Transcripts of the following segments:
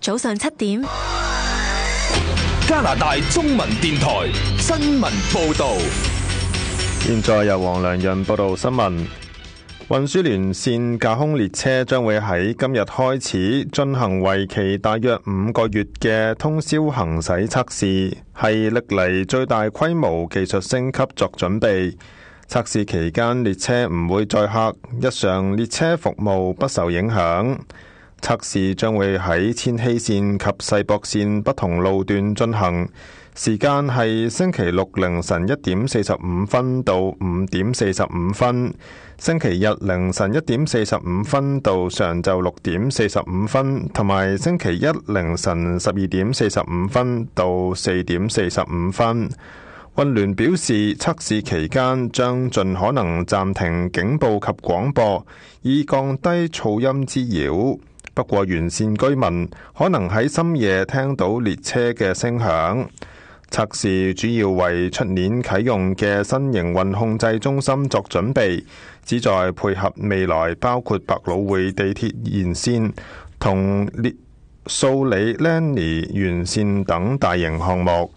早上7點。 加拿大中文電台新聞報道。 現在由黃良潤報道新聞。運輸連線架空列車將會喺今日開始進行為期大約5個月嘅通宵行駛測試，係歷嚟最大規模技術升級作準備。測試期間列車唔會載客，日常列車服務不受影響。測試將會喺千禧線及世博線不同路段進行，時間係星期六凌晨1點45分到5點45分，星期日凌晨1點45分到上晝6點45分，同埋星期一凌晨12點45分到4點45分。運聯表示，測試期間將盡可能暫停警報及廣播，以降低噪音滋擾。不過，沿線居民可能喺深夜聽到列車嘅聲響。測試主要為出年啟用嘅新營運控制中心作準備，旨在配合未來包括百老匯地鐵沿線同素里 Lani 沿線等大型項目。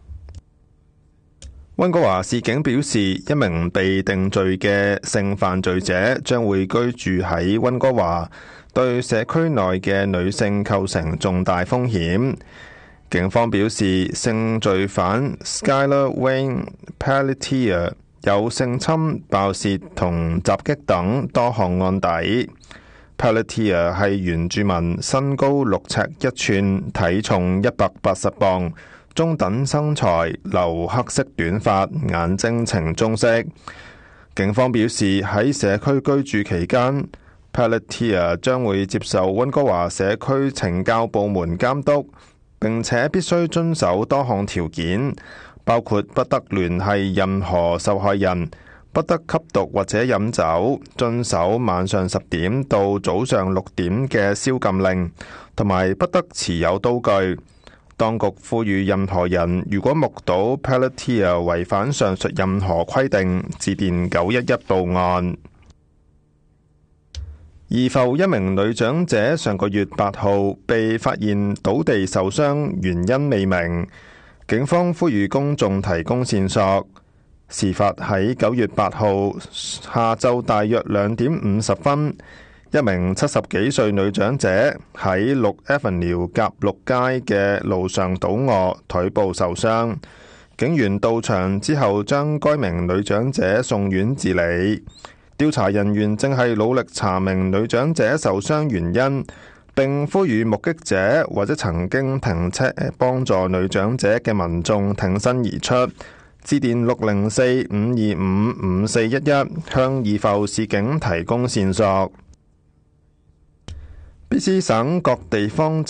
溫哥華市警表示，一名被定罪嘅性犯罪者將會居住喺溫哥華，對社區內嘅女性構成重大風險。警方表示，性罪犯 Skylar Wayne Pelletier 有性侵、爆竊同襲擊等多項案底。Pelletier 係原住民，身高6尺1寸，體重180磅，中等身材，留黑色短髮，眼睛呈棕色。警方表示，喺社區居住期間，Pelletier 將會接受溫哥華社區懲教部門監督，並且必須遵守多項條件，包括不得聯繫任何受害人，不得吸毒或者飲酒，遵守晚上10點到早上6點嘅宵禁令，同埋不得持有刀具。當局呼籲任何人如果目睹 Pelletier 違反上述任何規定，致電911報案。怡埠一名女長者上個月8號被發現倒地受傷，原因未明。警方呼籲公眾提供線索。事發喺9月8號下晝大約2點50分，一名70幾歲女長者喺6 Avenue 甲六街嘅路上倒卧，腿部受傷。警員到場之後，將該名女長者送院治理。調查人員正係努力查明女長者受傷原因，並呼籲目擊者或者曾經停車幫助女長者嘅民眾挺身而出，致電604-525-5411向怡埠市警提供線索。BC 省各地方